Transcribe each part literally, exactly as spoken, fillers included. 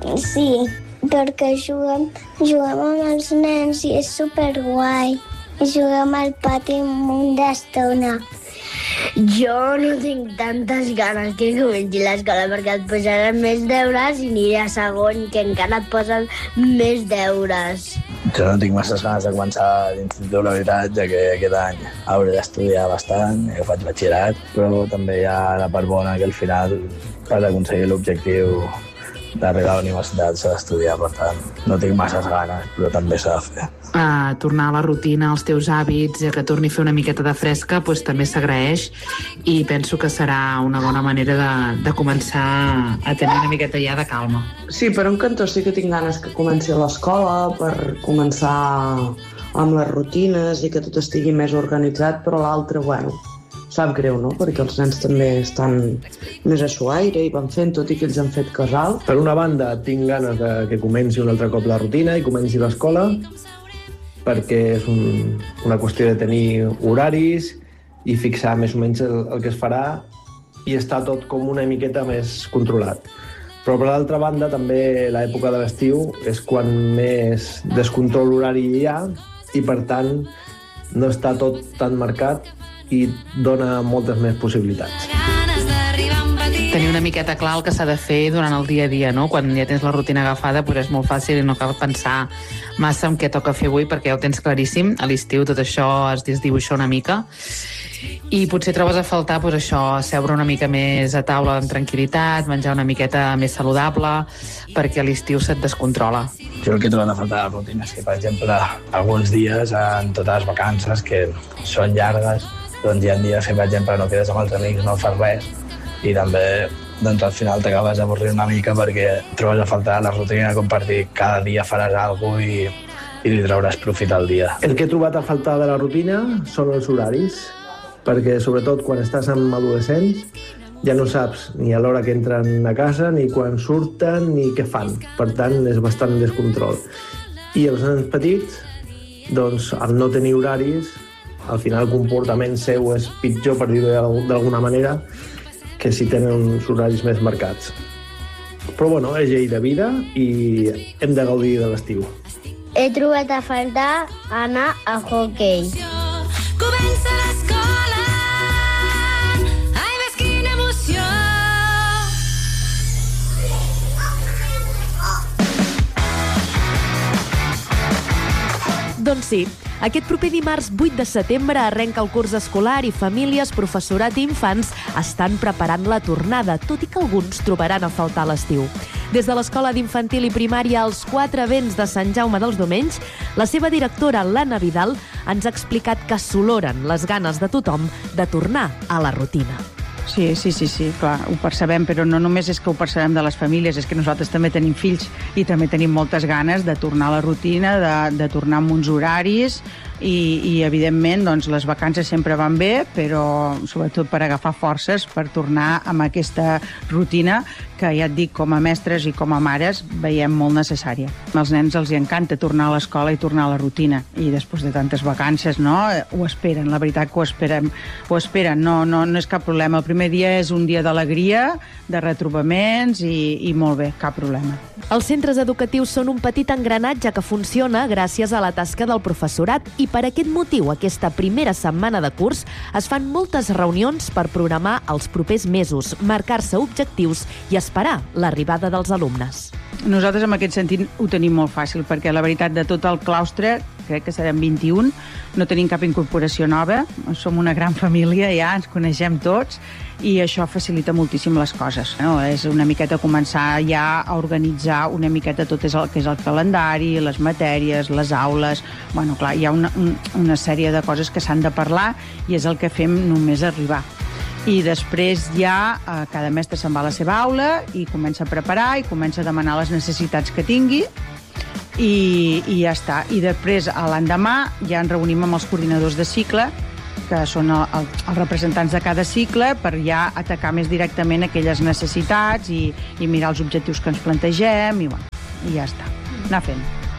Sí, perquè juguem, juguem amb els nens i és superguai. Juguem al pati un munt d'estona. Jo no tinc tantes ganes que comenci l'escola perquè et posaran més deures i aniré a segon, que encara et posen més deures. Jo no tinc masses ganes de començar l'institut, la veritat, ja que aquest any hauré d'estudiar bastant, jo faig batxillerat, però també hi ha la part bona que al final, per aconseguir l'objectiu d'arribar a la universitat s'ha d'estudiar, per tant, no tinc masses ganes, però també s'ha de fer. Uh, tornar a la rutina, als teus hàbits, ja que torni a fer una miqueta de fresca, doncs també s'agraeix i penso que serà una bona manera de, de començar a tenir una miqueta ja de calma. Sí, per un cantó sí que tinc ganes que comenci a l'escola, per començar amb les rutines i que tot estigui més organitzat, però l'altre, bueno, sap greu, no? Perquè els nens també estan més a su aire i van fent, tot i que ells han fet casal. Per una banda, tinc ganes de que comenci un altre cop la rutina i comenci l'escola, perquè és un, una qüestió de tenir horaris i fixar més o menys el, el que es farà i estar tot com una miqueta més controlat. Però per l'altra banda, també l'època de l'estiu és quan més descontrol horari hi ha i, per tant, no està tot tan marcat i dona moltes més possibilitats. Tenir una miqueta clar el que s'ha de fer durant el dia a dia, no? Quan ja tens la rutina agafada, doncs és molt fàcil i no cal pensar massa en què toca fer avui, perquè ja ho tens claríssim. A l'estiu tot això es desdibuixa una mica i potser trobes a faltar doncs, això, seure una mica més a taula amb tranquil·litat, menjar una miqueta més saludable, perquè a l'estiu se't descontrola. Jo el que he trobat a faltar a la rutina és que, per exemple, alguns dies, en totes les vacances, que són llargues, doncs hi ha dies que, per exemple, no quedes amb els amics, no fas res, i també doncs, al final t'acabes d'avorrir una mica perquè trobes a faltar la rutina de compartir, cada dia faràs alguna cosa i, i li trauràs profit al dia. El que he trobat a faltar de la rutina són els horaris, perquè sobretot quan estàs amb adolescents ja no saps ni a l'hora que entren a casa, ni quan surten, ni què fan. Per tant, és bastant descontrol. I els nens petits, doncs, al no tenir horaris, al final el comportament seu és pitjor, per dir-ho d'alguna manera, que si tenen uns horaris més marcats. Però bueno, és llei de vida i hem de gaudir de l'estiu. He trobat a faltar anar a hoquei. Comença l'escola, ai, ves quina emoció. Doncs sí, aquest proper dimarts vuit de setembre arrenca el curs escolar i famílies, professorat i infants estan preparant la tornada, tot i que alguns trobaran a faltar l'estiu. Des de l'Escola d'Infantil i Primària als Quatre Vents de Sant Jaume dels Domenys, la seva directora, l'Anna Vidal, ens ha explicat que s'oloren les ganes de tothom de tornar a la rutina. Sí, sí, sí, sí, clar, ho percebem, però no només és que ho percebem de les famílies, és que nosaltres també tenim fills i també tenim moltes ganes de tornar a la rutina, de, de tornar amb uns horaris i, i evidentment, doncs, les vacances sempre van bé, però sobretot per agafar forces, per tornar amb aquesta rutina que, ja et dic, com a mestres i com a mares veiem molt necessària. Als nens els encanta tornar a l'escola i tornar a la rutina, i després de tantes vacances, no?, ho esperen, la veritat que ho esperem, ho esperen, no, no, no és cap problema. El primer dia és un dia d'alegria, de retrobaments i, i molt bé, cap problema. Els centres educatius són un petit engranatge que funciona gràcies a la tasca del professorat i per aquest motiu, aquesta primera setmana de curs es fan moltes reunions per programar els propers mesos, marcar-se objectius i esperar l'arribada dels alumnes. Nosaltres en aquest sentit ho tenim molt fàcil, perquè la veritat de tot el claustre, crec que serem vint-i-un, no tenim cap incorporació nova, som una gran família ja, ens coneixem tots, i això facilita moltíssim les coses, no? És una miqueta començar ja a organitzar una miqueta tot és el que és el calendari, les matèries, les aules. Bueno, clar, hi ha una, una sèrie de coses que s'han de parlar i és el que fem només arribar. I després ja eh, cada mestre se'n va a la seva aula i comença a preparar i comença a demanar les necessitats que tingui i, i ja està. I després, l'endemà, ja ens reunim amb els coordinadors de cicle, que són el, el, els representants de cada cicle, per ja atacar més directament aquelles necessitats i, i mirar els objectius que ens plantegem i, bueno, i ja està, anar fent.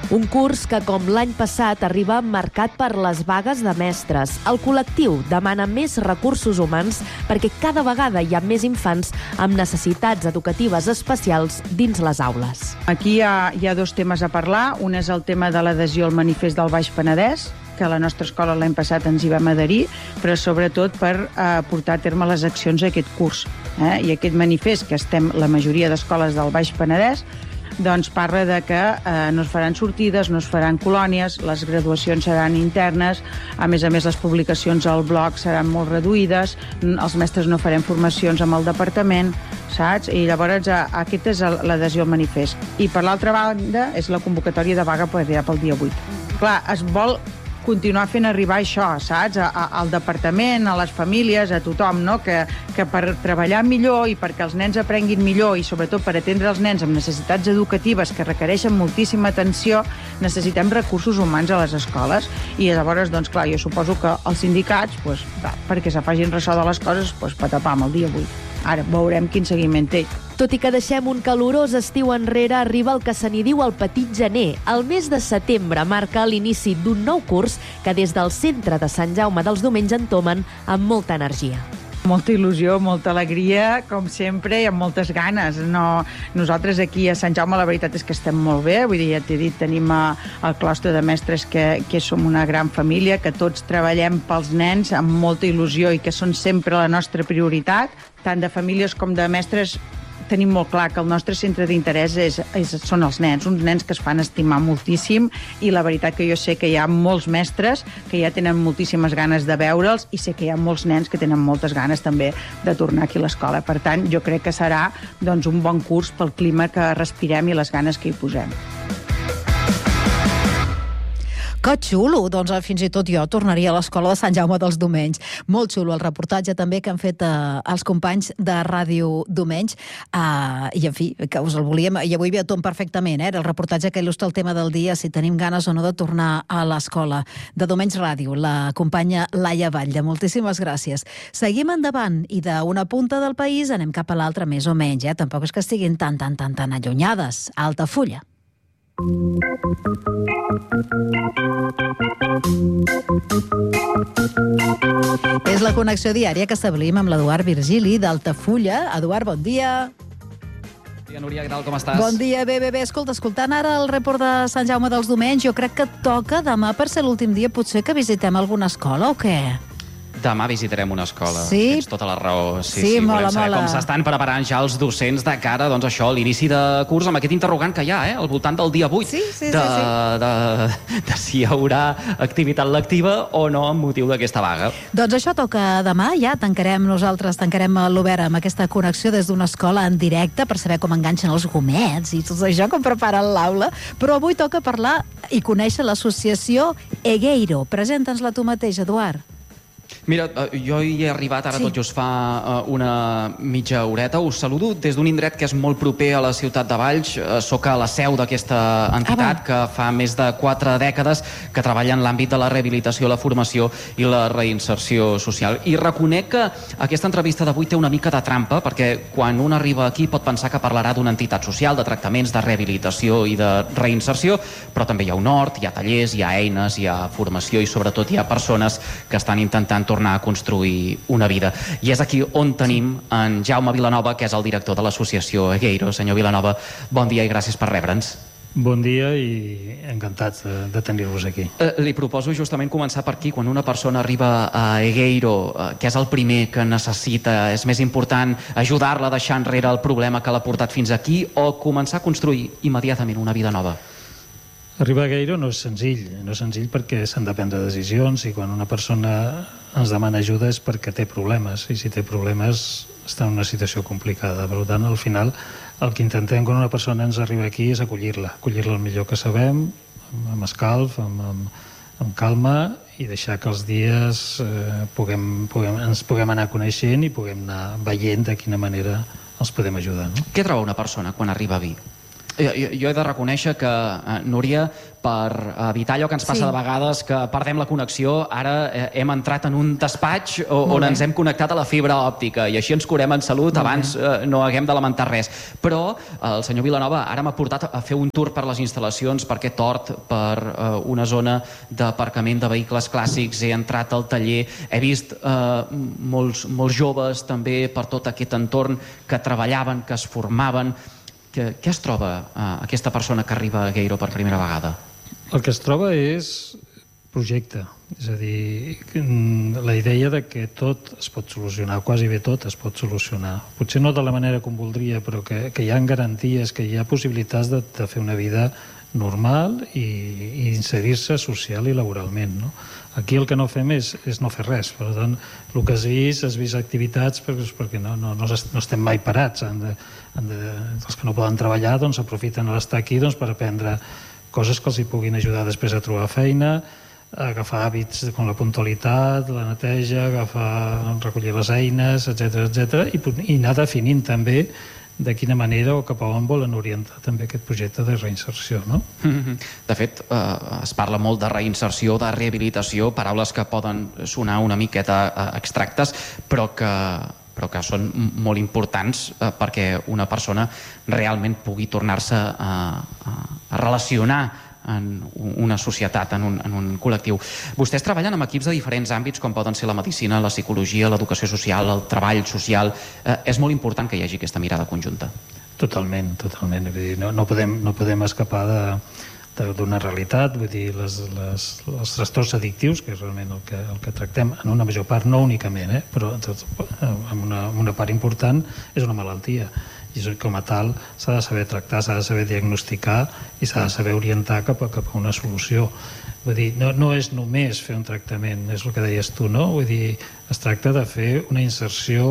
Un curs que, com l'any passat, arriba marcat per les vagues de mestres. El col·lectiu demana més recursos humans perquè cada vegada hi ha més infants amb necessitats educatives especials dins les aules. Aquí hi ha, hi ha dos temes a parlar. Un és el tema de l'adhesió al manifest del Baix Penedès, que a la nostra escola l'any passat ens hi vam adherir, però sobretot per eh, portar a terme les accions d'aquest curs. Eh? I aquest manifest, que estem la majoria d'escoles del Baix Penedès, doncs parla de que eh, no es faran sortides, no es faran colònies, les graduacions seran internes, a més a més les publicacions al blog seran molt reduïdes, els mestres no farem formacions amb el departament, saps? I llavors eh, aquest és l'adhesió al manifest. I per l'altra banda és la convocatòria de vaga per allà pel dia vuit. Clar, es vol continuar fent arribar això, saps? A, a, al departament, a les famílies, a tothom, no? Que, que per treballar millor i perquè els nens aprenguin millor i sobretot per atendre els nens amb necessitats educatives que requereixen moltíssima atenció, necessitem recursos humans a les escoles. I llavors, doncs clar, jo suposo que els sindicats, doncs, va, perquè se facin ressò de les coses, doncs patapam el dia vuit. Ara veurem quin seguiment té. Tot i que deixem un calorós estiu enrere, arriba el que se n'hi diu el petit gener. El mes de setembre marca l'inici d'un nou curs que des del centre de Sant Jaume dels Domenys entomen amb molta energia. Molta il·lusió, molta alegria, com sempre, i amb moltes ganes. No, nosaltres aquí a Sant Jaume la veritat és que estem molt bé, vull dir, ja t'he dit, tenim el claustre de mestres que, que som una gran família, que tots treballem pels nens amb molta il·lusió i que són sempre la nostra prioritat, tant de famílies com de mestres. Tenim molt clar que el nostre centre d'interès és, és, són els nens, uns nens que es fan estimar moltíssim i la veritat que jo sé que hi ha molts mestres que ja tenen moltíssimes ganes de veure'ls i sé que hi ha molts nens que tenen moltes ganes també de tornar aquí a l'escola. Per tant, jo crec que serà doncs, un bon curs pel clima que respirem i les ganes que hi posem. Que xulo! Doncs fins i tot jo tornaria a l'escola de Sant Jaume dels Domenys. Molt xulo el reportatge també que han fet eh, els companys de Ràdio Domenys. Eh, I en fi, que us el volíem... I avui ve a tom perfectament, eh? El reportatge que il·lustra el tema del dia, si tenim ganes o no de tornar a l'escola. De Domenys Ràdio, la companya Laia Batlle. Moltíssimes gràcies. Seguim endavant i d'una punta del país anem cap a l'altra més o menys, eh? Tampoc és que estiguin tan, tan, tan, tan allunyades. Altafulla. És la connexió diària que establim amb l'Eduard Virgili d'Altafulla. Eduard, bon dia. Bon dia, Núria, què tal, com estàs? Bon dia, bé, bé, bé. Escolta, escoltant ara el report de Sant Jaume dels Domenys, jo crec que toca demà, per ser l'últim dia, potser que visitem alguna escola o què? Demà visitarem una escola. Sí? Tens tota la raó. Sí, sí, sí, mola, volem saber mola. com s'estan preparant ja els docents de cara, doncs això, l'inici de curs, amb aquest interrogant que hi ha, eh, al voltant del dia vuit. Sí, sí, de, sí, sí. De, de si hi haurà activitat lectiva o no amb motiu d'aquesta vaga. Doncs això toca demà, ja tancarem nosaltres, tancarem l'Obert amb aquesta connexió des d'una escola en directe per saber com enganxen els gomets i tot això, com preparen l'aula. Però avui toca parlar i conèixer l'associació Egeiro. Presenta'ns-la tu mateix, Eduard. Mira, jo hi he arribat ara sí. tot just fa una mitja horeta. Us saludo des d'un indret que és molt proper a la ciutat de Valls. Soc a la seu d'aquesta entitat ah, que fa més de quatre dècades que treballa en l'àmbit de la rehabilitació, la formació i la reinserció social. I reconec que aquesta entrevista d'avui té una mica de trampa, perquè quan un arriba aquí pot pensar que parlarà d'una entitat social, de tractaments, de rehabilitació i de reinserció, però també hi ha un hort, hi ha tallers, hi ha eines, hi ha formació i sobretot hi ha persones que estan intentant tornar a construir una vida. I és aquí on tenim en Jaume Vilanova, que és el director de l'associació Egeiro. Senyor Vilanova, bon dia i gràcies per rebre'ns. Bon dia i encantats de, de tenir-vos aquí. Eh, li proposo justament començar per aquí. Quan una persona arriba a Egeiro, eh, que és el primer que necessita, és més important ajudar-la a deixar enrere el problema que l'ha portat fins aquí o començar a construir immediatament una vida nova? Arribar a Egeiro no és senzill, no és senzill perquè s'han de prendre decisions i quan una persona ens demana ajuda és perquè té problemes i si té problemes està en una situació complicada. Per tant, al final, el que intentem quan una persona ens arriba aquí és acollir-la, acollir-la el millor que sabem, amb escalf, amb, amb, amb calma i deixar que els dies eh, puguem, puguem, ens puguem anar coneixent i puguem anar veient de quina manera els podem ajudar. No? Què troba una persona quan arriba a Vi? Jo, jo he de reconèixer que, uh, Núria, per evitar allò que ens passa sí. de vegades, que perdem la connexió, ara eh, hem entrat en un despatx on ens hem connectat a la fibra òptica i així ens curem en salut, Molt abans eh, no haguem de lamentar res. Però eh, el senyor Vilanova ara m'ha portat a fer un tour per les instal·lacions, per aquest hort, per eh, una zona d'aparcament de vehicles clàssics, he entrat al taller, he vist eh, molts, molts joves també per tot aquest entorn que treballaven, que es formaven. Què, què es troba eh, aquesta persona que arriba a Gueiro per primera vegada? El que es troba és projecte, és a dir, la idea de que tot es pot solucionar, quasi bé tot es pot solucionar. Potser no de la manera com voldria, però que, que hi ha garanties, que hi ha possibilitats de, de fer una vida normal i, i inserir-se social i laboralment, no? Aquí el que no fem és, és no fer res. Per tant, el que has vist, has vist activitats perquè, perquè no, no, no estem mai parats. Han de, han de, els que no poden treballar doncs, aprofiten l'estar aquí doncs, per aprendre coses que els hi puguin ajudar després a trobar feina, a agafar hàbits com la puntualitat, la neteja, agafar, recollir les eines, etcètera, etcètera, i, i anar definint també de quina manera o cap a on volen orientar també aquest projecte de reinserció, no? De fet, eh, es parla molt de reinserció, de rehabilitació, paraules que poden sonar una miqueta eh, abstractes, però que, però que són molt importants eh, perquè una persona realment pugui tornar-se a, a, a relacionar en una societat, en un, en un col·lectiu. Vostès treballen amb equips de diferents àmbits, com poden ser la medicina, la psicologia, l'educació social, el treball social. Eh, és molt important que hi hagi aquesta mirada conjunta. Totalment, totalment. Vull dir, no, no, podem, no podem escapar de, d'una realitat, vull dir, les, les, els trastorns addictius, que és realment el que, el que tractem en una major part, no únicament, eh, però en una, una part important, és una malaltia. I com a tal s'ha de saber tractar, s'ha de saber diagnosticar i s'ha de saber orientar cap a, cap a una solució. Vull dir, no, no és només fer un tractament, és el que deies tu, no? Vull dir, es tracta de fer una inserció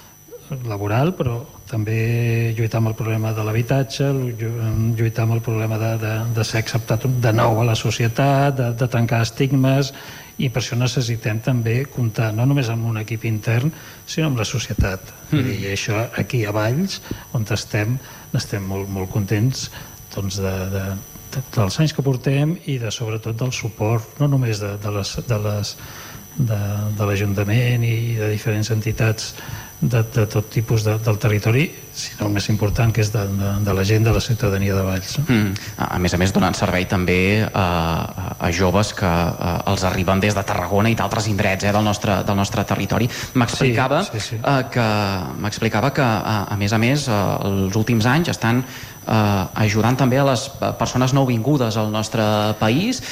laboral, però també lluitar amb el problema de l'habitatge, lluitar amb el problema de, de, de ser acceptat de nou a la societat, de, de trencar estigmes, i per això necessitem també comptar no només amb un equip intern, sinó amb la societat. Mm. I això aquí a Valls, on estem, estem molt, molt contents doncs, de, de, de, dels anys que portem i de, sobretot del suport, no només de, de les, de les de, de l'Ajuntament i de diferents entitats de, de tot tipus de, del territori, sinó el més important, que és de, de, de la gent de la ciutadania de Valls. Mm. A més a més, donen servei també a, a joves que a, els arriben des de Tarragona i d'altres indrets eh, del, nostre, del nostre territori. M'explicava sí, sí, sí. eh, que, m'explicava que, a, a més a més, eh, els últims anys estan eh, ajudant també a les persones nouvingudes al nostre país.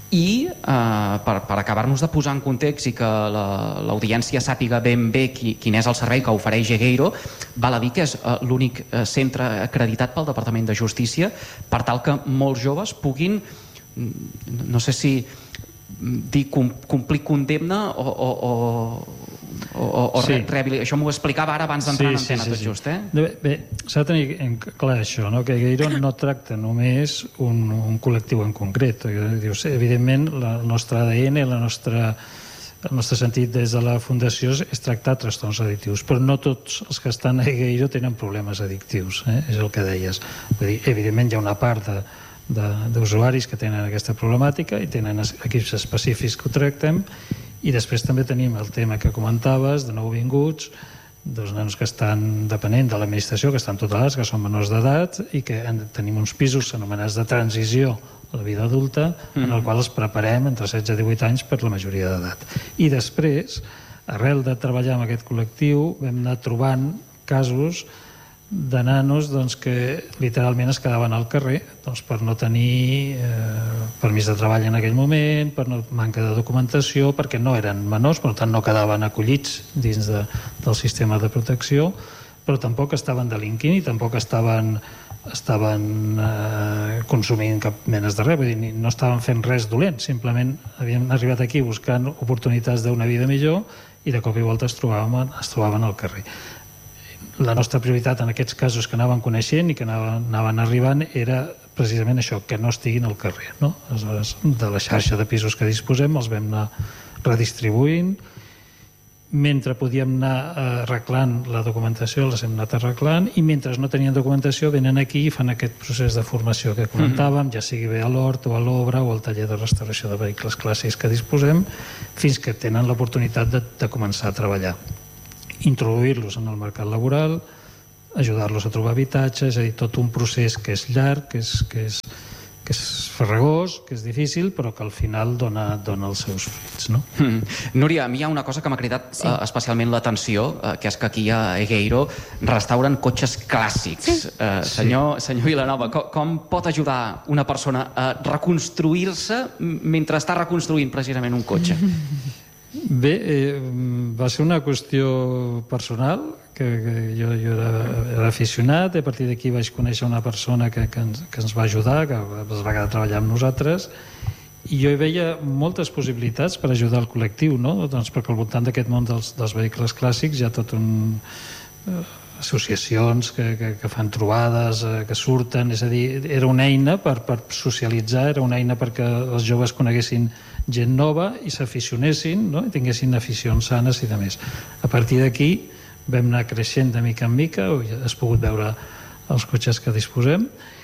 I eh, per, per acabar-nos de posar en context i que l'audiència sàpiga ben bé qui, quin és el servei que ofereix Gueiro, val a dir que és eh, l'únic eh, centre acreditat pel Departament de Justícia per tal que molts joves puguin, no sé si dir complir condemna o, o, o, o, o sí. rehabilitar. Això m'ho explicava ara abans d'entrar sí, en antena, sí, sí, tot just, eh? Bé, bé s'ha de tenir clar això, no? Que Gueiro no tracta només un, un col·lectiu en concret. Dius, evidentment, la, el nostre A D N, la nostra, el nostre sentit des de la Fundació és tractar trastorns addictius, però no tots els que estan a Gueiro tenen problemes addictius, eh? És el que deies. Vull dir, evidentment hi ha una part de d'usuaris que tenen aquesta problemàtica i tenen equips específics que ho tractem, i després també tenim el tema que comentaves de nouvinguts, dos nanos que estan depenent de l'administració, que estan tutelats, que són menors d'edat i que tenim uns pisos anomenats de transició a la vida adulta, en el qual els preparem entre setze i divuit anys per la majoria d'edat. I després, arrel de treballar amb aquest col·lectiu, vam anar trobant casos de nanos doncs, que literalment es quedaven al carrer doncs, per no tenir eh, permís de treball en aquell moment, per no, manca de documentació, perquè no eren menors, per tant no quedaven acollits dins de, del sistema de protecció, però tampoc estaven delinquint i tampoc estaven, estaven eh, consumint cap menes de res, vull dir, no estaven fent res dolent, simplement havien arribat aquí buscant oportunitats d'una vida millor i de cop i volta es trobaven, es trobaven al carrer. La nostra prioritat en aquests casos que anaven coneixent i que anaven, anaven arribant era precisament això, que no estiguin al carrer, no? Aleshores, de la xarxa de pisos que disposem els vam anar redistribuint mentre podíem anar arreglant la documentació, les hem anat arreglant, i mentre no tenien documentació venen aquí i fan aquest procés de formació que comentàvem, mm-hmm. ja sigui bé a l'Hort o a l'Obra o al taller de restauració de vehicles clàssics que disposem, fins que tenen l'oportunitat de, de començar a treballar. Introduir-los en el mercat laboral, ajudar-los a trobar habitatge, és a dir, tot un procés que és llarg, que és, que és, que és farragós, que és difícil, però que al final dona, dona els seus fruits, no? Mm. Núria, a mi hi ha una cosa que m'ha cridat sí. uh, especialment l'atenció, uh, que és que aquí a Egueiro restauren cotxes clàssics. Sí. Uh, senyor, sí. senyor Vilanova, com, com pot ajudar una persona a reconstruir-se mentre està reconstruint precisament un cotxe? Bé, eh, va ser una qüestió personal, que, que jo, jo era, era aficionat, i a partir d'aquí vaig conèixer una persona que, que, ens, que ens va ajudar, que es va quedar treballar amb nosaltres, i jo hi veia moltes possibilitats per ajudar el col·lectiu, no? Doncs perquè al voltant d'aquest món dels, dels vehicles clàssics hi ha tot un... Eh, associacions que, que, que fan trobades, eh, que surten, és a dir, era una eina per, per socialitzar, era una eina perquè els joves coneguessin gent nova i s'aficionessin, no? I tinguessin aficions sanes i de més. A partir d'aquí vam anar creixent de mica en mica, has pogut veure els cotxes que disposem,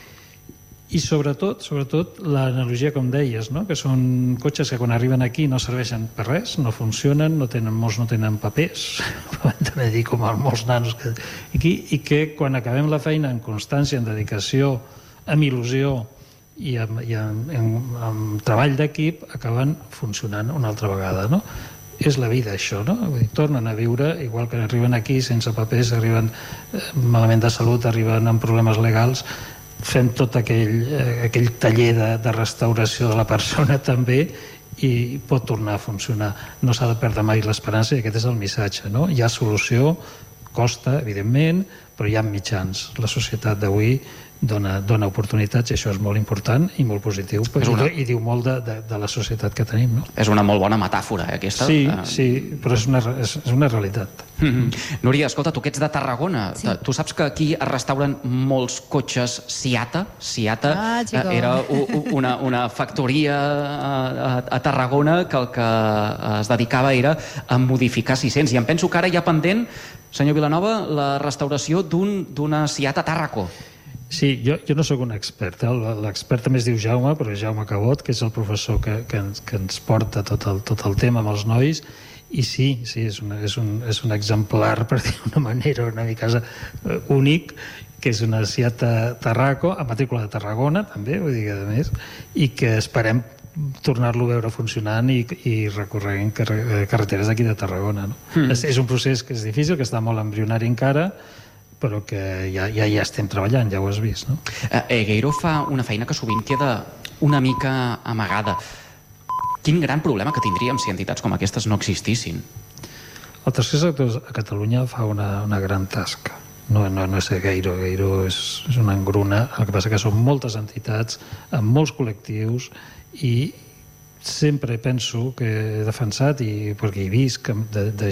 i sobretot, sobretot l'analogia, com deies, no? Que són cotxes que quan arriben aquí no serveixen per res, no funcionen, no tenen, molts no tenen papers, també dic com molts nanos que aquí, i que quan acabem la feina en constància, en dedicació, amb il·lusió i amb, i amb, amb, amb treball d'equip, acaben funcionant una altra vegada, no? És la vida, això, no? Vull dir, tornen a viure, igual que arriben aquí sense papers, arriben malament de salut, arriben amb problemes legals, fem tot aquell, aquell taller de, de restauració de la persona també, i pot tornar a funcionar. No s'ha de perdre mai l'esperança, i aquest és el missatge, no? Hi ha solució, costa, evidentment, però hi ha mitjans. La societat d'avui dona, dona oportunitats, i això és molt important i molt positiu, una... i diu molt de, de, de la societat que tenim, no? És una molt bona metàfora, eh, aquesta? Sí, sí, però és una, és, és una realitat. Mm-hmm. Núria, escolta, tu que ets de Tarragona, sí. Tu saps que aquí es restauren molts cotxes Seata? Seata ah, era una, una factoria a, a Tarragona que el que es dedicava era a modificar sis-cents, i em penso que ara hi ha pendent, senyor Vilanova, la restauració d'una Seata Tàrraco. Sí, jo, jo no sóc un expert, eh? L'expert també es diu Jaume, però és Jaume Cabot, que és el professor que, que, ens, que ens porta tot el, tot el tema amb els nois, i sí, sí, és, una, és, un, és un exemplar, per dir d'una manera una mica únic, que és una Seata Tàrraco, a matrícula de Tarragona, també, vull dir que a més, i que esperem tornar-lo a veure funcionant i, i recorrent carreteres d'aquí de Tarragona, no? Mm. És, és un procés que és difícil, que està molt embrionari encara, però que ja, ja, ja estem treballant, ja ho has vist, no? Egueiro fa una feina que sovint queda una mica amagada. Quin gran problema que tindríem si entitats com aquestes no existissin? El tercer sector a Catalunya fa una, una gran tasca. No, no, no és Egueiro, Egueiro és, és una engruna, el que passa que són moltes entitats, amb molts col·lectius, i sempre penso que he defensat, i perquè he vist que de, de,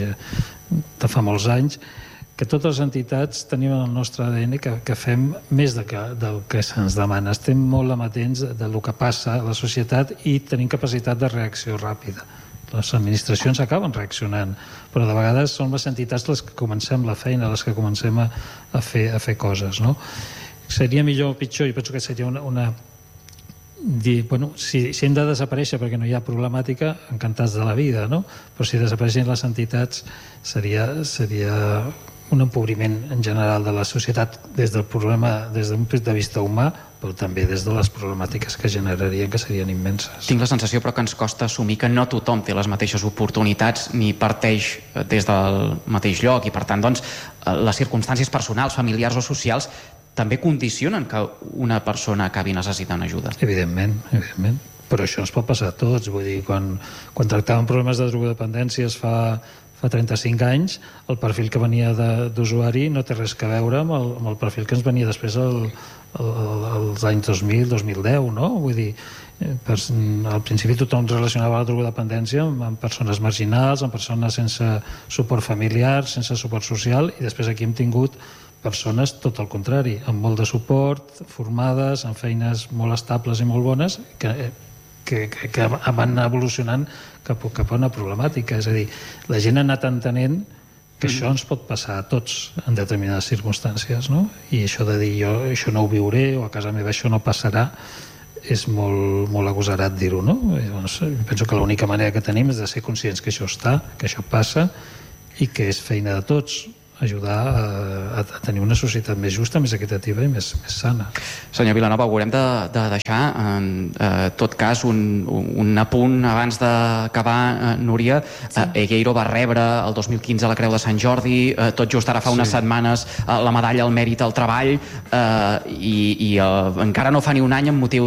de fa molts anys, que totes les entitats tenim el nostre A D N que, que fem més de que, del que se'ns demana. Estem molt amatents del que passa a la societat i tenim capacitat de reacció ràpida. Les administracions acaben reaccionant, però de vegades són les entitats les que comencem la feina, les que comencem a, a, fer, a fer coses, no? Seria millor o pitjor? Jo penso que seria una... una dir, bueno, si, si hem de desaparèixer perquè no hi ha problemàtica, encantats de la vida, no? Però si desapareixen les entitats seria, seria un empobriment en general de la societat des del problema, des d'un punt de vista humà, però també des de les problemàtiques que generarien, que serien immenses. Tinc la sensació, però, que ens costa assumir que no tothom té les mateixes oportunitats ni parteix des del mateix lloc, i per tant, doncs, les circumstàncies personals, familiars o socials també condicionen que una persona acabi necessitant ajuda. Evidentment, evidentment. Però això ens pot passar a tots. Vull dir, quan, quan tractàvem problemes de drogodependències fa, fa trenta-cinc anys, el perfil que venia d'usuari no té res a veure amb el, amb el perfil que ens venia després el, el, els anys dos mil, dos mil deu, no? Vull dir, per, al principi tothom relacionava la drogodependència amb, amb persones marginals, amb persones sense suport familiar, sense suport social, i després aquí hem tingut persones tot el contrari, amb molt de suport, formades, amb feines molt estables i molt bones, que que, que, que van evolucionant cap, cap a una problemàtica. És a dir, la gent ha anat entenent que això ens pot passar a tots en determinades circumstàncies, no? I això de dir jo això no ho viuré o a casa meva això no passarà és molt, molt agosarat dir-ho, no? Llavors, penso que l'única manera que tenim és de ser conscients que això està, que això passa i que és feina de tots ajudar a, a tenir una societat més justa, més equitativa i més, més sana. Senyor Vilanova, haurem de, de deixar en eh, tot cas un, un apunt abans d'acabar, eh, Núria. Sí. Eh, Egueiro va rebre el dos mil quinze la Creu de Sant Jordi, eh, tot just ara fa unes sí. setmanes eh, la medalla al mèrit al treball eh, i, i eh, encara no fa ni un any amb motiu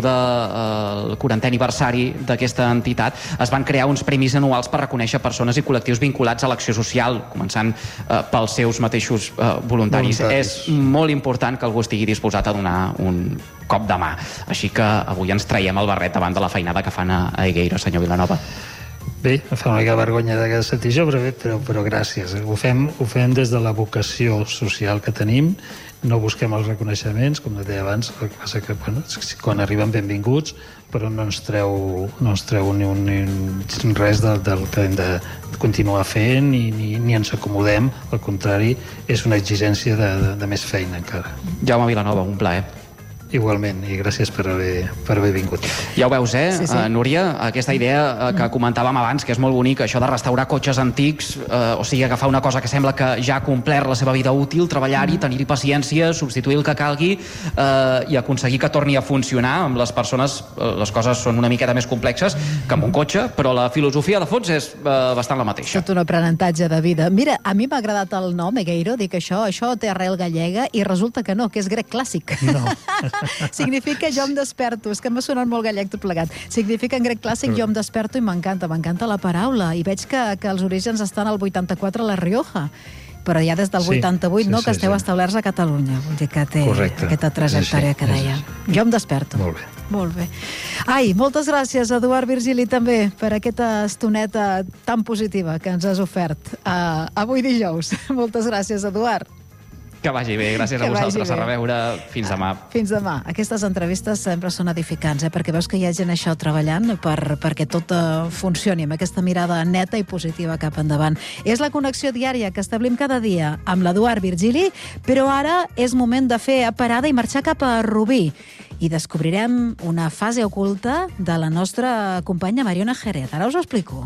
del eh, quarantè aniversari d'aquesta entitat es van crear uns premis anuals per reconèixer persones i col·lectius vinculats a l'acció social, començant eh, pels seus mateixos eh, voluntaris. voluntaris. És molt important que algú estigui disposat a donar un cop de mà. Així que avui ens traiem el barret davant de la feinada que fan a, a Egueiro, senyor Vilanova. Bé, em fa una mica vergonya de sentir això, però, però, però gràcies. Ho fem, ho fem des de la vocació social que tenim, no busquem els reconeixements, com deia abans, el que passa que bueno, quan arriben benvinguts, però no ens treu, no ens treu ni, un, ni res del, del que hem de continuar fent ni, ni, ni ens acomodem, al contrari, és una exigència de, de, de més feina encara. Jaume Vilanova, un plaer. Igualment, i gràcies per haver, per haver vingut. Ja ho veus, eh, sí, sí. Uh, Núria? Aquesta idea uh, que comentàvem abans, que és molt bonica, això de restaurar cotxes antics, uh, o sigui, agafar una cosa que sembla que ja ha complert la seva vida útil, treballar-hi, tenir-hi paciència, substituir el que calgui uh, i aconseguir que torni a funcionar. Amb les persones uh, les coses són una miqueta més complexes que amb un cotxe, però la filosofia de fons és uh, bastant la mateixa. Tot un aprenentatge de vida. Mira, a mi m'ha agradat el nom, Egueiro, dic això, això té arrel gallega, i resulta que no, que és grec clàssic. No. Significa jo em desperto, és que m'ha sonat molt gallec tot plegat. Significa en grec clàssic jo em desperto i m'encanta, m'encanta la paraula. I veig que, que els orígens estan al vuitanta-quatre a la Rioja, però ja des del sí, vuitanta-vuit, sí, no, sí, que esteu sí. establerts a Catalunya. Vull dir que té Correcte. Aquesta trajectòria sí, que deia. sí, sí. Jo em desperto. Molt bé. Molt bé. Ai, moltes gràcies, Eduard Virgili, també, per aquesta estoneta tan positiva que ens has ofert uh, avui dijous. Moltes gràcies, Eduard. Que vagi bé, gràcies Que a vosaltres, vagi bé. a reveure, fins demà. Fins demà. Aquestes entrevistes sempre són edificants, eh? Perquè veus que hi ha gent això treballant per, perquè tot uh, funcioni amb aquesta mirada neta i positiva cap endavant. És la connexió diària que establim cada dia amb l'Eduard Virgili, però ara és moment de fer parada i marxar cap a Rubí. I descobrirem una fase oculta de la nostra companya Mariona Jerez. Ara us ho explico.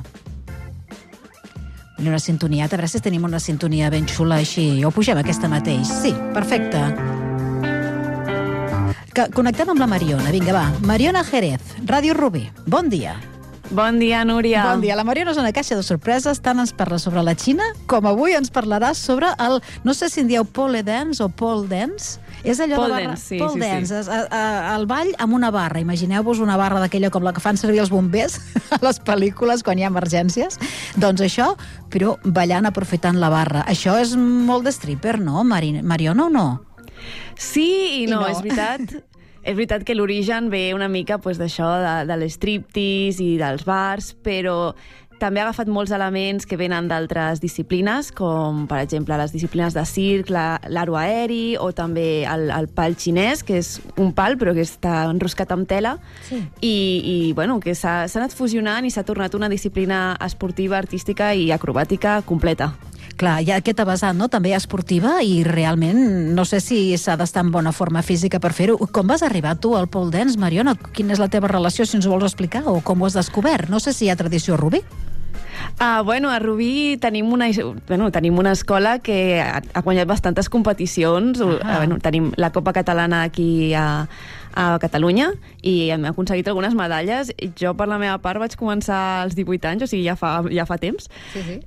Una sintonia, a veure si tenim una sintonia ben xula així. O pugem aquesta mateix. Sí, perfecte. Que connectem amb la Mariona. Vinga, va. Mariona Jerez, Ràdio Rubí. Bon dia. Bon dia, Núria. Bon dia. La Mariona és una caixa de sorpreses. Tant ens parla sobre la Xina, com avui ens parlarà sobre el... No sé si en dieu pole dance o pole dance. És allò pole de barra... dance, sí, pole sí, dance. sí. A, a, el ball amb una barra. Imagineu-vos una barra d'aquella com la que fan servir els bombers a les pel·lícules quan hi ha emergències. Doncs això, però ballant aprofitant la barra. Això és molt de stripper, no, Mari... Mariona, o no? Sí i no, I no. és veritat. És veritat que l'origen ve una mica pues, d'això, de, de l'estriptease i dels bars, però també ha agafat molts elements que venen d'altres disciplines, com, per exemple, les disciplines de circ, l'aro aeri, o també el, el pal xinès, que és un pal, però que està enroscat amb tela, Sí. i, i bueno, que s'ha anat fusionant i s'ha tornat una disciplina esportiva, artística i acrobàtica completa. Clar, hi ha aquesta vessant, no?, també esportiva, i realment no sé si s'ha d'estar en bona forma física per fer-ho. Com vas arribar tu al pole dance, Mariona? Quina és la teva relació, si ens ho vols explicar, o com ho has descobert? No sé si hi ha tradició a Rubí. Ah, bueno, a Rubí tenim una, bueno, tenim una escola que ha, ha guanyat bastantes competicions. Ah. Bueno, tenim la Copa Catalana aquí a, a Catalunya i hem aconseguit algunes medalles. Jo, per la meva part, vaig començar als divuit anys, o sigui, ja fa, ja fa temps. Sí, sí.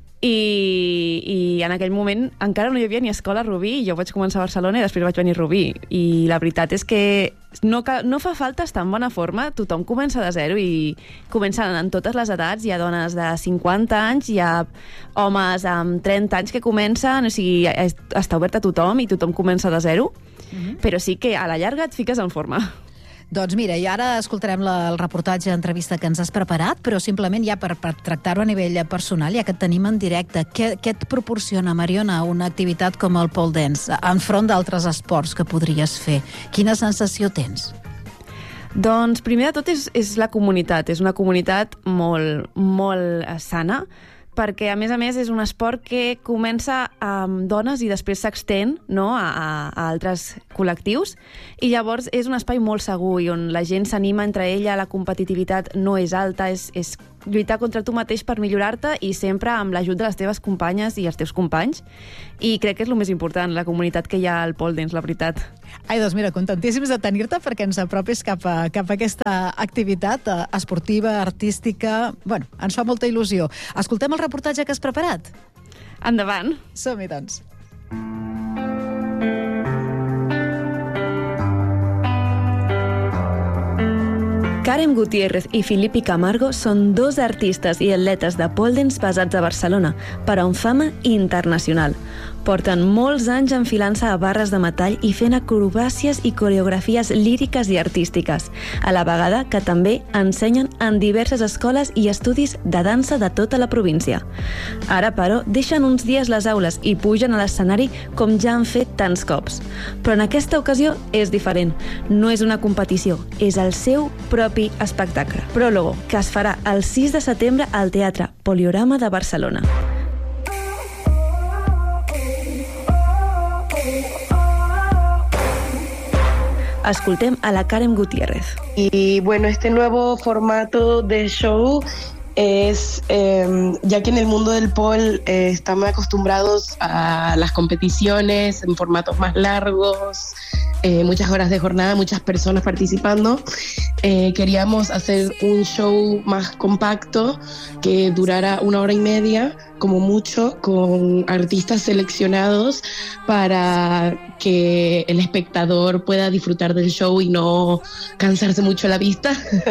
I, i en aquell moment encara no hi havia ni escola a Rubí, i jo vaig començar a Barcelona i després vaig venir a Rubí. I la veritat és que no, no fa falta estar en bona forma, tothom comença de zero i comencen en totes les edats. Hi ha dones de cinquanta anys, hi ha homes amb trenta anys que comencen, o sigui, està obert a tothom i tothom comença de zero, uh-huh. Però sí que a la llarga et fiques en forma. Doncs mira, i ara escoltarem la, el reportatge, entrevista que ens has preparat, però simplement ja per, per tractar-ho a nivell personal, ja que et tenim en directe, què, què et proporciona, Mariona, una activitat com el pole dance, enfront d'altres esports que podries fer? Quina sensació tens? Doncs primer de tot és, és la comunitat, és una comunitat molt, molt sana, perquè a més a més és un esport que comença amb dones i després s'extén, no?, a, a, a altres col·lectius, i llavors és un espai molt segur i on la gent s'anima entre ella, la competitivitat no és alta, és, és lluitar contra tu mateix per millorar-te i sempre amb l'ajut de les teves companyes i els teus companys, i crec que és el més important, la comunitat que hi ha al pole dance, la veritat. Ai, doncs mira, contentíssims de tenir-te perquè ens apropis cap a, cap a aquesta activitat eh, esportiva, artística. Bueno, ens fa molta il·lusió. Escoltem el reportatge que has preparat? Endavant. Som-hi, doncs. Karen Gutiérrez i Filippi Camargo són dos artistes i atletes de pole dance basats a Barcelona, però amb fama internacional. Porten molts anys enfilant-se a barres de metall i fent acrobàcies i coreografies líriques i artístiques, a la vegada que també ensenyen en diverses escoles i estudis de dansa de tota la província. Ara, però, deixen uns dies les aules i pugen a l'escenari com ja han fet tants cops. Però en aquesta ocasió és diferent. No és una competició, és el seu propi espectacle. Pròlogo, que es farà el sis de setembre al Teatre Poliorama de Barcelona. Escoltem a la Karen Gutiérrez. Y bueno, este nuevo formato de show es, eh, ya que en el mundo del pole eh, estamos acostumbrados a las competiciones en formatos más largos, eh, muchas horas de jornada, muchas personas participando, eh, queríamos hacer un show más compacto que durara una hora y media, como mucho, con artistas seleccionados para que el espectador pueda disfrutar del show y no cansarse mucho la vista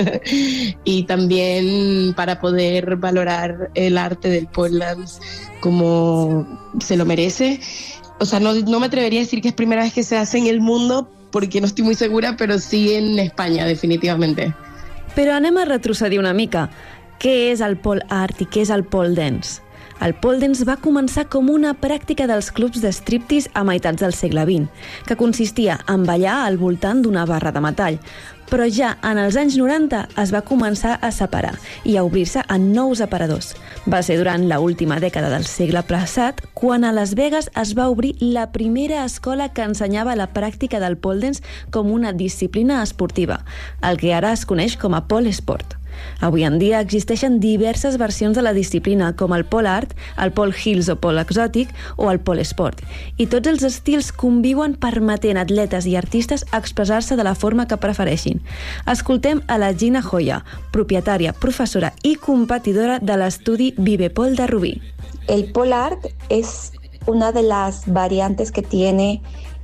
y también para poder valorar el arte del pole dance como se lo merece. O sea, no, no me atrevería a decir que es primera vez que se hace en el mundo porque no estoy muy segura, pero sí en España, definitivamente. Però anem a retrocedir una mica. Què és el pole art i què és el pole dance? El pole dance va començar com una pràctica dels clubs de striptease a meitats del segle vint, que consistia en ballar al voltant d'una barra de metall. Però ja en els anys noranta es va començar a separar i a obrir-se a nous aparadors. Va ser durant l'última dècada del segle passat quan a Las Vegas es va obrir la primera escola que ensenyava la pràctica del pole dance com una disciplina esportiva, el que ara es coneix com a pole sport. Avui en dia existeixen diverses versions de la disciplina, com el pole art, el pole hills o pole exòtic o el pole sport. I tots els estils conviuen permetent atletes i artistes expressar-se de la forma que prefereixin. Escoltem a la Gina Joya, propietària, professora i competidora de l'estudi Vivepol de Rubí. El pole art es una de las variantes que tiene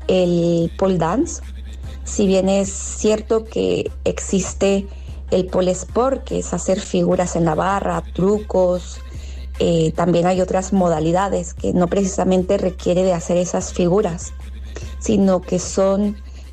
el pole dance. Si bien es cierto que existe el pole sport, que es hacer figuras en la barra, trucos, eh, también hay otras modalidades que no precisamente requiere de hacer esas figuras, sino que son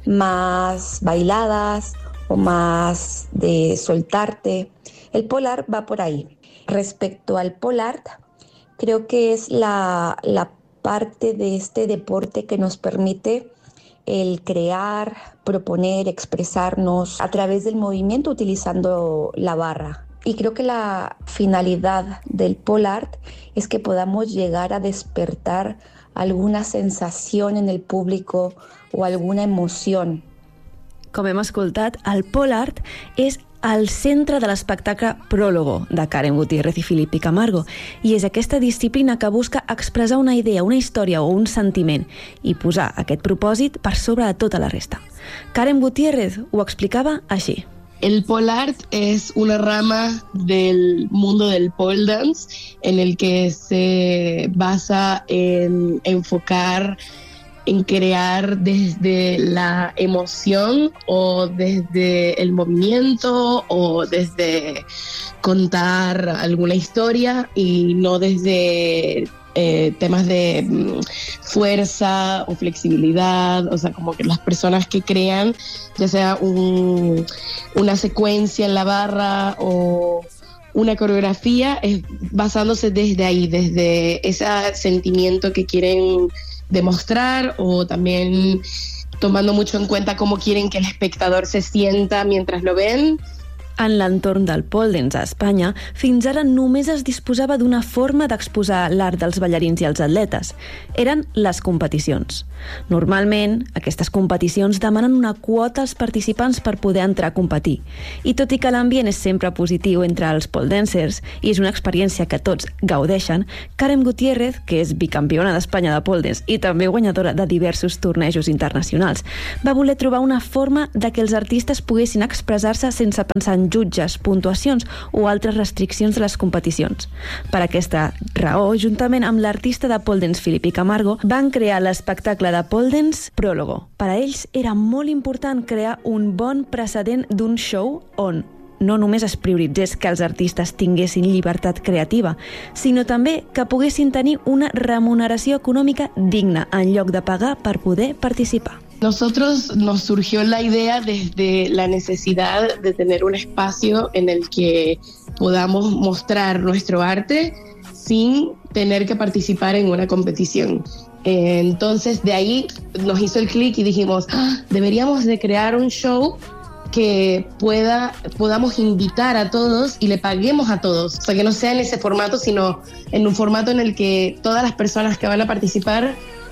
más bailadas o más de soltarte. El pole art va por ahí. Respecto al pole art, creo que es la, la parte de este deporte que nos permite el crear, proponer, expresarnos a través del movimiento utilizando la barra. Y creo que la finalidad del pole art es que podamos llegar a despertar alguna sensación en el público o alguna emoción. Com hem escoltat, el pole art és al centre de l'espectacle Pròlogo de Karen Gutiérrez i Filippi Camargo, i és aquesta disciplina que busca expressar una idea, una història o un sentiment i posar aquest propòsit per sobre de tota la resta. Karen Gutiérrez ho explicava així. El pole art es una rama del mundo del pole dance en el que se basa en enfocar en crear desde la emoción o desde el movimiento o desde contar alguna historia y no desde eh, temas de mm, fuerza o flexibilidad. O sea, como que las personas que crean, ya sea un, una secuencia en la barra o una coreografía, es basándose desde ahí, desde ese sentimiento que quieren demostrar o también tomando mucho en cuenta cómo quieren que el espectador se sienta mientras lo ven. En l'entorn del pole dance a Espanya, fins ara només es disposava d'una forma d'exposar l'art dels ballarins i els atletes. Eren les competicions. Normalment, aquestes competicions demanen una quota als participants per poder entrar a competir. I tot i que l'ambient és sempre positiu entre els pole dancers i és una experiència que tots gaudeixen, Karen Gutiérrez, que és bicampiona d'Espanya de pole dance i també guanyadora de diversos tornejos internacionals, va voler trobar una forma de que els artistes poguessin expressar-se sense pensar en jutges, puntuacions o altres restriccions de les competicions. Per aquesta raó, juntament amb l'artista de pole dance Filippi Camargo, van crear l'espectacle de pole dance Prólogo. Per a ells era molt important crear un bon precedent d'un show on no només es prioritzés que els artistes tinguessin llibertat creativa, sinó també que poguessin tenir una remuneració econòmica digna en lloc de pagar per poder participar. Nosotros nos surgió la idea desde la necesidad de tener un espacio en el que podamos mostrar nuestro arte sin tener que participar en una competición. Entonces de ahí nos hizo el clic y dijimos, ah, deberíamos de crear un show que pueda, podamos invitar a todos y le paguemos a todos. O sea, que no sea en ese formato, sino en un formato en el que todas las personas que van a participar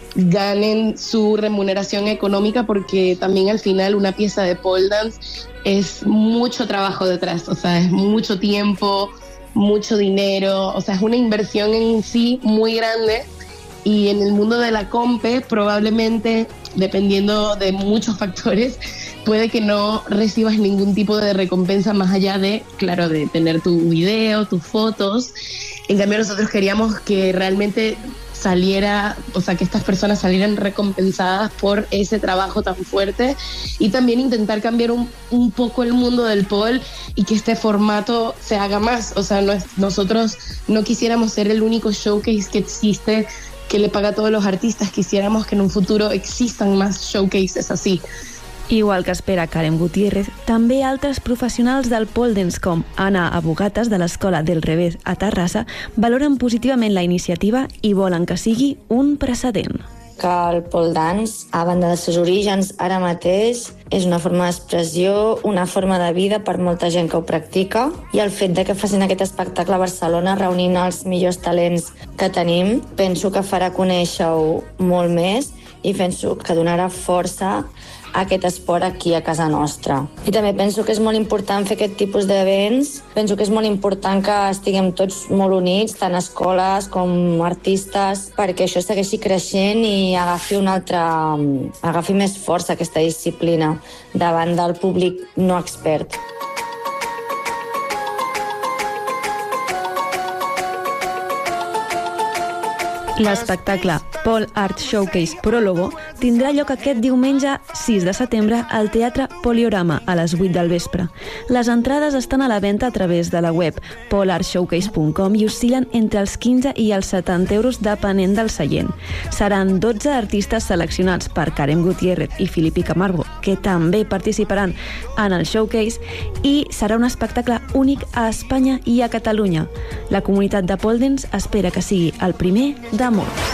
ganen su remuneración económica, porque también al final una pieza de pole dance es mucho trabajo detrás, o sea, es mucho tiempo, mucho dinero, o sea, es una inversión en sí muy grande. Y en el mundo de la compe, probablemente, dependiendo de muchos factores, puede que no recibas ningún tipo de recompensa más allá de, claro, de tener tu video, tus fotos. En cambio, nosotros queríamos que realmente saliera, o sea, que estas personas salieran recompensadas por ese trabajo tan fuerte, y también intentar cambiar un, un poco el mundo del pole y que este formato se haga más. O sea, no es, nosotros no quisiéramos ser el único showcase que existe que le paga a todos los artistas. Quisiéramos que en un futuro existan más showcases así. Igual que espera Karen Gutiérrez, també altres professionals del pole dance com Anna Abogates de l'Escola del Revés a Terrassa valoren positivament la iniciativa i volen que sigui un precedent. Que el pole dance, a banda dels seus orígens, ara mateix és una forma d'expressió, una forma de vida per molta gent que ho practica, i el fet de que facin aquest espectacle a Barcelona reunint els millors talents que tenim, penso que farà conèixer-ho molt més i penso que donarà força a aquest esport aquí a casa nostra. I també penso que és molt important fer aquest tipus d'events. Penso que és molt important que estiguem tots molt units, tant escoles com artistes, perquè això segueixi creixent i agafi un altre, agafi més força aquesta disciplina davant del públic no expert. L'espectacle Pole Art Showcase Prólogo tindrà lloc aquest diumenge sis de setembre al Teatre Poliorama a les vuit del vespre. Les entrades estan a la venda a través de la web pole art showcase punt com i oscil·len entre els quinze i els setanta euros depenent del seient. Seran dotze artistes seleccionats per Karen Gutiérrez i Filippi Camargo, que també participaran en el showcase, i serà un espectacle únic a Espanya i a Catalunya. La comunitat de pole dance espera que sigui el primer de molts.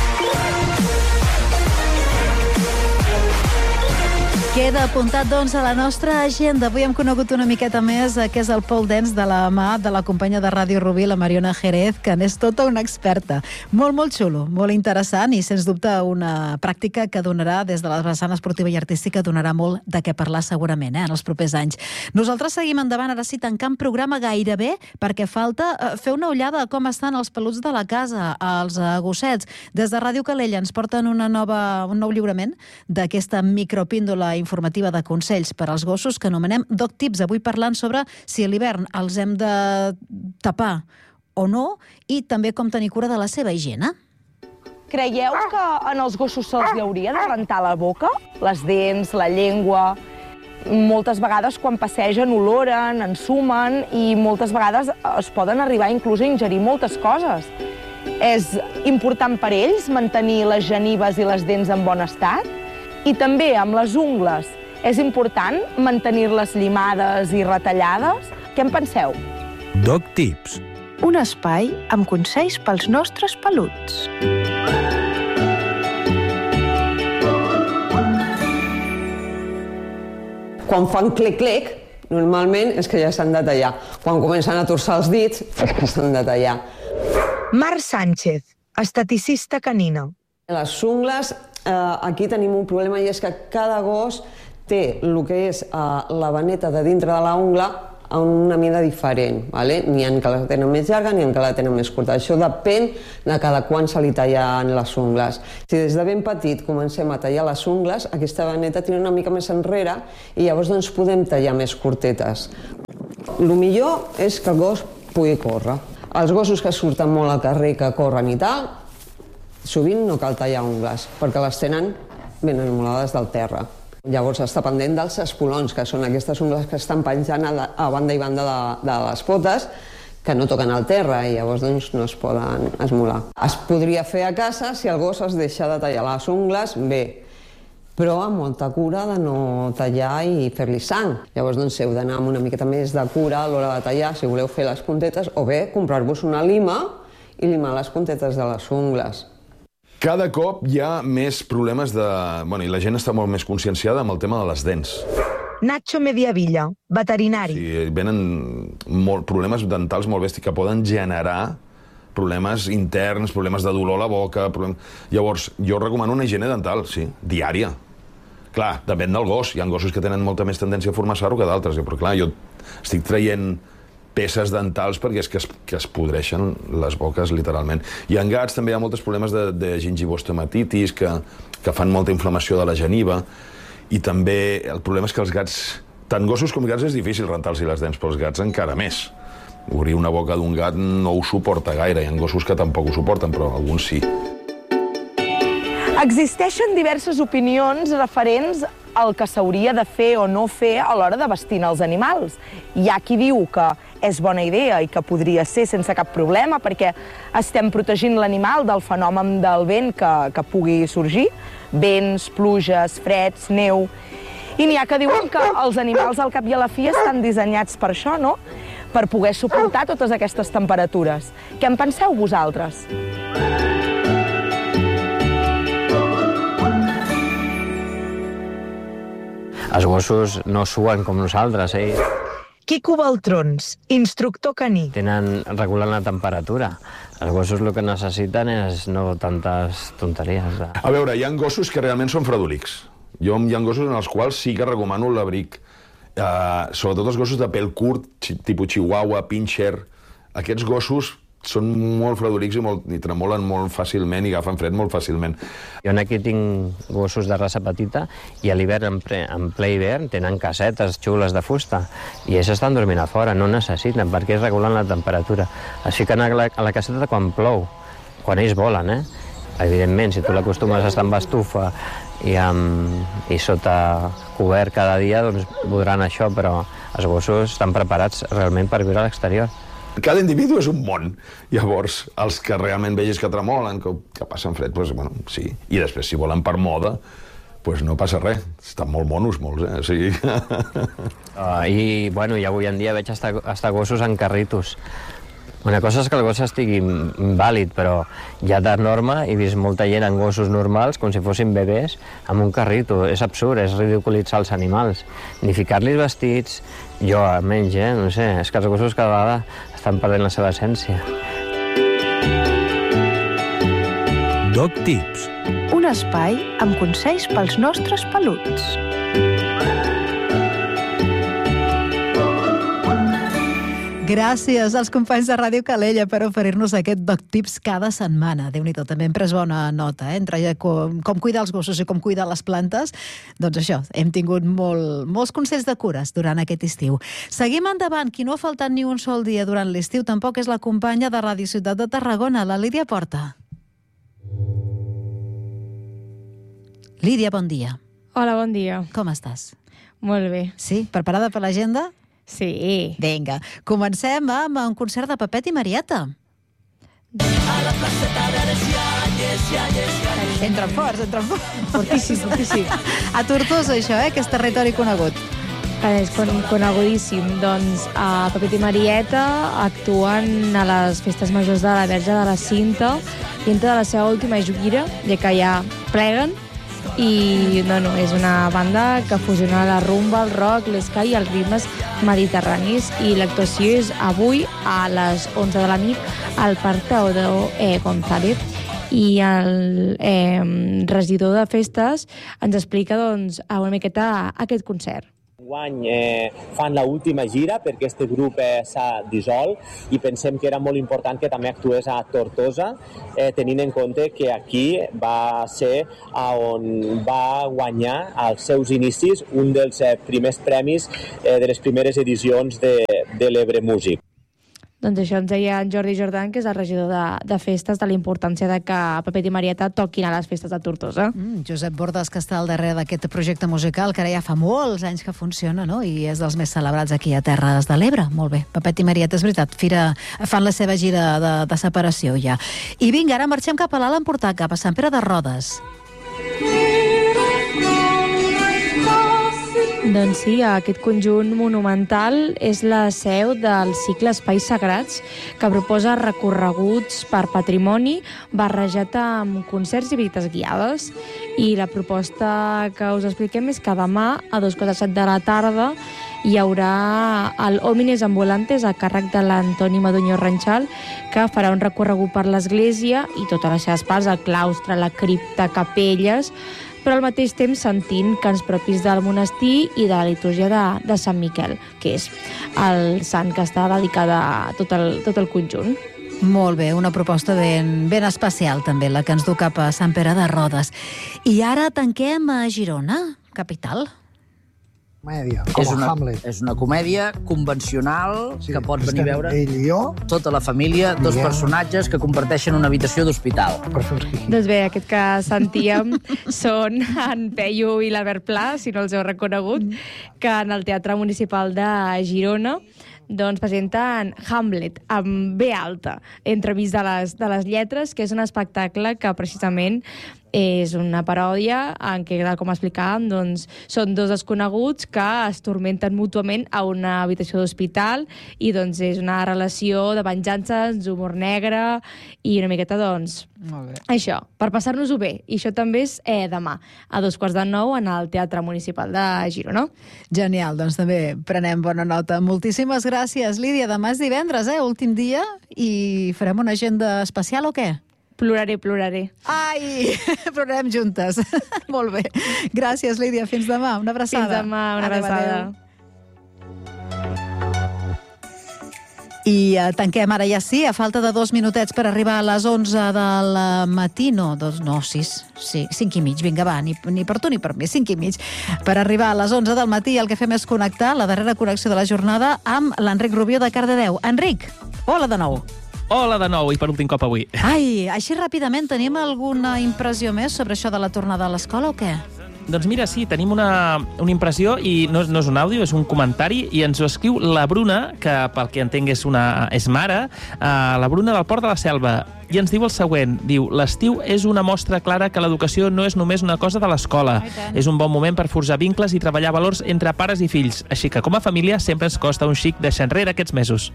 Queda apuntat, doncs, a la nostra agenda. Avui hem conegut una miqueta més què és el pole dance de la mà de la companya de Ràdio Rubí, la Mariona Jerez, que n'és tota una experta. Molt, molt xulo, molt interessant i, sens dubte, una pràctica que donarà, des de la vessant esportiva i artística, donarà molt de què parlar segurament eh, en els propers anys. Nosaltres seguim endavant, ara sí, tancant programa gairebé, perquè falta eh, fer una ullada a com estan els peluts de la casa, els eh, gossets. Des de Ràdio Calella ens porten una nova, un nou lliurament d'aquesta micropíndola informativa de consells per als gossos que anomenem Dog Tips, avui parlant sobre si a l'hivern els hem de tapar o no i també com tenir cura de la seva higiene. Creieu que en els gossos se'ls hauria de rentar la boca? Les dents, la llengua... Moltes vegades quan passegen oloren, ensumen i moltes vegades es poden arribar inclús a ingerir moltes coses. És important per ells mantenir les genives i les dents en bon estat? I també amb les ungles és important mantenir-les llimades i retallades? Què en penseu? Dog Tips. Un espai amb consells pels nostres peluts. quan fan clec-clec, normalment és que ja s'han de tallar. Quan comencen a torçar els dits, és que s'han de tallar. Mar Sánchez, esteticista canina. Les ungles, eh, aquí tenim un problema i és que cada gos té el que és eh, la vaneta de dintre de la ungla a una mida diferent, vale? N'hi ha que la tenen més llarga, n'hi ha que la tenen més curta. Això depèn de cada quan se li tallen les ungles. Si des de ben petit comencem a tallar les ungles, aquesta vaneta tira una mica més enrere i llavors doncs, podem tallar més curtetes. El millor és que el gos pugui córrer. Els gossos que surten molt al carrer, que corren i tal, sovint no cal tallar ungles, perquè les tenen ben enmolades del terra. Llavors està pendent dels espolons, que són aquestes ungles que estan penjant a, a banda i banda de, de les potes, que no toquen al terra i llavors doncs, no es poden esmolar. Es podria fer a casa si el gos es deixa de tallar les ungles, bé, però amb molta cura de no tallar i fer-li sang. Llavors doncs, heu d'anar amb una miqueta més de cura a l'hora de tallar, si voleu fer les puntetes, o bé comprar-vos una lima i limar les puntetes de les ungles. Cada cop hi ha més problemes de... Bueno, i la gent està molt més conscienciada amb el tema de les dents. Nacho Mediavilla, veterinari. Sí, venen molt, problemes dentals molt bèsties que poden generar problemes interns, problemes de dolor a la boca... Problem... Llavors, jo recomano una higiene dental, sí, diària. Clar, depèn del gos. Hi ha gossos que tenen molta més tendència a formar sarro que d'altres, però clar, jo estic traient peces dentals perquè és que es, que es podreixen les boques, literalment. I en gats també hi ha molts problemes de, de gingivostomatitis, que, que fan molta inflamació de la geniva, i també el problema és que els gats, tant gossos com gats és difícil rentar-los les dents, però els gats encara més. Obrir una boca d'un gat no ho suporta gaire, hi ha gossos que tampoc ho suporten, però alguns sí. Existeixen diverses opinions referents al que s'hauria de fer o no fer a l'hora de vestir els animals. Hi ha qui diu que és bona idea i que podria ser sense cap problema perquè estem protegint l'animal del fenomen del vent que, que pugui sorgir, vents, pluges, freds, neu... I n'hi ha que diuen que els animals al cap i a la fi estan dissenyats per això, no? Per poder suportar totes aquestes temperatures. Què en penseu vosaltres? Els gossos no suen com nosaltres, eh? Quico Baltrons, instructor caní. Tenen regulant la temperatura. Els gossos el que necessiten és no tantes tonteries. A veure, hi ha gossos que realment són fredolics. Jo hi ha gossos en els quals sí que recomano l'abric. Uh, sobretot els gossos de pèl curt, tipus chihuahua, pincher. Aquests gossos són molt fredolics i, molt, i tremolen molt fàcilment i agafen fred molt fàcilment. Jo aquí tinc gossos de raça petita i a l'hivern, en, ple, en ple hivern, tenen casetes xules de fusta i ells estan dormint a fora, no necessiten, perquè és regulant la temperatura. Es fiquen a la, a la caseta quan plou, quan ells volen, eh? Evidentment, si tu l'acostumes a estar amb estufa i, amb, i sota cobert cada dia, doncs podran això, però els gossos estan preparats realment per viure a l'exterior. Cada individu és un món. Llavors, els que realment vegis que tremolen, que, que passen fred, doncs, bueno, sí. I després, si volen per moda, doncs no passa res. Estan molt monos, molts, eh? O sigui... uh, I, bueno, i avui en dia veig hasta, hasta gossos en carritos. Una cosa és que el gos estigui vàlid, però ja de norma he vist molta gent en gossos normals, com si fossin bebès, amb un carrito. És absurd, és ridiculitzar els animals. Ni ficar-los vestits, jo almenys, eh? No sé, és que els gossos cada vegada estan perdent la seva essència. Dog Tips. Un espai amb consells pels nostres peluts. Gràcies als companys de Ràdio Calella per oferir-nos aquest Dog Tips cada setmana. Déu-n'hi-do, també hem pres bona nota, eh? Entre com, com cuidar els gossos i com cuidar les plantes. Doncs això, hem tingut molt, molts consells de cures durant aquest estiu. Seguim endavant. Qui no ha faltat ni un sol dia durant l'estiu tampoc és la companya de Ràdio Ciutat de Tarragona, la Lídia Porta. Lídia, bon dia. Hola, bon dia. Com estàs? Molt bé. Sí? Preparada per l'agenda? Sí. Vinga, comencem amb un concert de Pepet i Marieta. A la placeta de les iaies, iaies, iaies. Entren forts, entren forts. Fortíssim, fortíssim. A Tortosa, això, eh? Que és territori conegut. És conegudíssim. Doncs a Pepet i Marieta actuen a les festes majors de la Verge de la Cinta dintre de la seva última gira, ja que ja pleguen, i no, no, és una banda que fusiona la rumba, el rock, l'esca i els ritmes mediterranis, i l'actuació és avui a les onze de la nit al Parc Teodor eh, González. I el eh, regidor de festes ens explica doncs, una miqueta aquest concert. Enguany eh, fan l'última gira perquè aquest grup eh, s'ha dissolt i pensem que era molt important que també actués a Tortosa, eh, tenint en compte que aquí va ser on va guanyar als seus inicis un dels eh, primers premis eh, de les primeres edicions de, de l'Ebre Music. Doncs això ens deia en Jordi Jordan, que és el regidor de, de festes, de la importància de que Pepet i Marieta toquin a les festes de Tortosa. Mm, Josep Bordes, que està al darrere d'aquest projecte musical, que ara ja fa molts anys que funciona, no? I és dels més celebrats aquí a Terres de l'Ebre. Molt bé. Pepet i Marieta, és veritat, fira, fan la seva gira de, de separació ja. I vinga, ara marxem cap a l'Alt Empordà, cap a Sant Pere de Rodes. Doncs sí, aquest conjunt monumental és la seu del cicle Espais Sagrats, que proposa recorreguts per patrimoni barrejat amb concerts i visites guiades. I la proposta que us expliquem és que demà, a dos quarts de set de la tarda, hi haurà el Homines Ambulantes a càrrec de l'Antoni Maduño Ranchal, que farà un recorregut per l'església i totes les seves parts, el claustre, la cripta, capelles, però al mateix temps sentint cants propis del monestir i de la litúrgia de, de Sant Miquel, que és el sant que està dedicada a tot el, tot el conjunt. Molt bé, una proposta ben, ben especial també, la que ens du cap a Sant Pere de Rodes. I ara tanquem a Girona, capital. Comèdia, com és una, Hamlet. És una comèdia convencional sí, que pots venir a veure ell i jo. Tota la família, dos Diguem. personatges que comparteixen una habitació d'hospital. Doncs bé, aquest que sentíem són en Peyu i l'Albert Pla, si no els heu reconegut, que en el Teatre Municipal de Girona doncs presenten Hamlet, amb B alta, entremig de les, de les lletres, que és un espectacle que precisament és una paròdia en què, com explicàvem, doncs, són dos desconeguts que es tormenten mútuament a una habitació d'hospital i doncs, és una relació de venjances, humor negre i una miqueta, doncs, Molt bé. això, per passar-nos-ho bé. I això també és eh, demà, a dos quarts de nou, en el Teatre Municipal de Girona. Genial, doncs també prenem bona nota. Moltíssimes gràcies, Lídia. Demà és divendres, eh? Últim dia, i farem una agenda especial o què? Ploraré, ploraré. Ai, plorarem juntes. Molt bé. Gràcies, Lídia. Fins demà. Una abraçada. Fins demà, una adéu, abraçada. Adéu. I uh, tanquem ara ja sí, a falta de dos minutets per arribar a les onze del matí. No, dos, no, sis, sí, cinc i mig. Vinga, va, ni, ni per tu ni per mi, cinc i mig. Per arribar a les onze del matí el que fem és connectar la darrera connexió de la jornada amb l'Enric Rubió de Cardedeu. Enric, hola de nou. Hola de nou, i per últim cop avui. Ai, així ràpidament, tenim alguna impressió més sobre això de la tornada a l'escola o què? Doncs mira, sí, tenim una, una impressió, i no, no és un àudio, és un comentari, i ens ho escriu la Bruna, que pel que entenc és, una, és mare, uh, la Bruna del Port de la Selva, i ens diu el següent, diu, l'estiu és una mostra clara que l'educació no és només una cosa de l'escola, és un bon moment per forjar vincles i treballar valors entre pares i fills, així que com a família sempre ens costa un xic deixar enrere aquests mesos.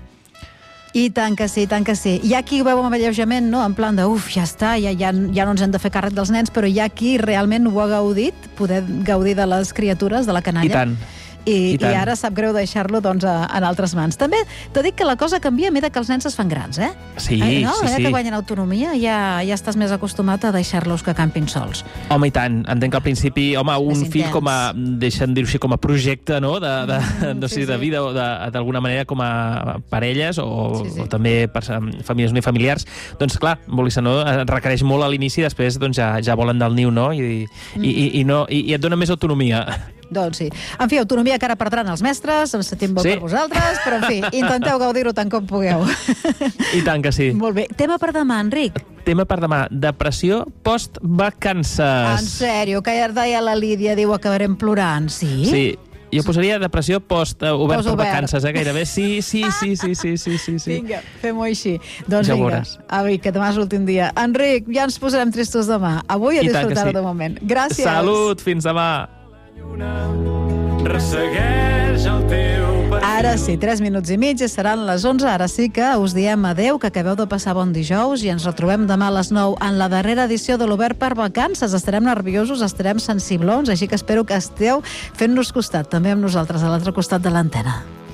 I tant que sí, tant que sí. Hi ha qui ho veu amb alleujament, no? En plan de, uf, ja està, ja, ja, ja no ens hem de fer càrrec dels nens, però hi ha qui realment ho ha gaudit, poder gaudir de les criatures, de la canalla. I tant. I, I, i ara sap greu deixar-lo doncs, a, en altres mans. També t'he dit que la cosa canvia a mesura que els nens es fan grans, eh? Sí, eh, no? sí, A mesura sí. que guanyen autonomia ja, ja estàs més acostumat a deixar-los que campin sols. Home, i tant. Entenc que al principi, home, un Més fill intens. com a, deixem dir-ho així, com a projecte, no?, de, de, Mm, no sé, sí, de sí. vida, o de- d'alguna manera com a parelles, o, Sí, sí. o també per famílies unifamiliars, doncs clar, vulguis o no, eh, requereix molt a l'inici, després doncs ja, ja volen del niu, no?, i, Mm. i, i, i, no, i, i et dona més autonomia. Doncs sí. En fi, autonomia que ara perdran els mestres, em sentim bo Sí. per vosaltres, però en fi, intenteu gaudir-ho tant com pugueu. I tant que sí. Molt bé. Tema per demà, Enric. Tema per demà, depressió post-vacances. En sèrio, que ja deia la Lídia, diu acabarem plorant, sí? Sí, jo posaria depressió post-obert per Post-obert. vacances, eh, gairebé. Sí, sí, sí, sí, sí, sí, sí, sí. Vinga, fem-ho així. Doncs Ja ho vinga, veuràs. avui, que demà és l'últim dia. Enric, ja ens posarem tristos demà. Avui a I tant que disfrutar-ho sí. de moment. Gràcies. Salut, fins demà. Ressegueix el teu perfil. Ara sí, tres minuts i mig, seran les onze. Ara sí que us diem adeu, que acabeu de passar bon dijous i ens retrobem demà a les nou en la darrera edició de l'Obert per Vacances. Estarem nerviosos, estarem sensiblons, així que espero que esteu fent-nos costat, també amb nosaltres, a l'altre costat de l'antena.